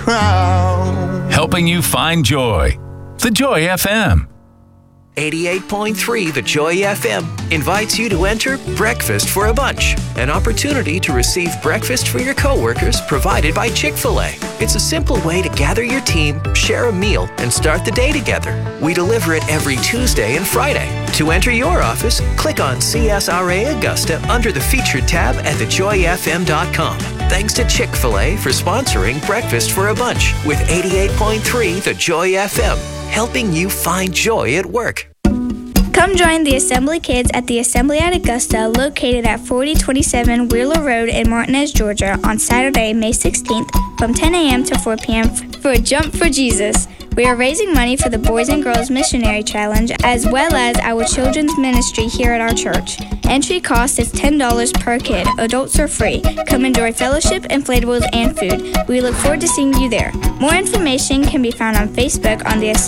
crown. Helping you find joy. The Joy FM. 88.3 The Joy FM invites you to enter Breakfast for a Bunch, an opportunity to receive breakfast for your coworkers provided by Chick-fil-A. It's a simple way to gather your team, share a meal, and start the day together. We deliver it every Tuesday and Friday. To enter your office, click on CSRA Augusta under the Featured tab at thejoyfm.com. Thanks to Chick-fil-A for sponsoring Breakfast for a Bunch with 88.3 The Joy FM, helping you find joy at work. Come join the Assembly Kids at the Assembly at Augusta, located at 4027 Wheeler Road in Martinez, Georgia, on Saturday, May 16th from 10 a.m. to 4 p.m. for a Jump for Jesus. We are raising money for the Boys and Girls Missionary Challenge, as well as our children's ministry here at our church. Entry cost is $10 per kid. Adults are free. Come enjoy fellowship, inflatables, and food. We look forward to seeing you there. More information can be found on Facebook on the Assembly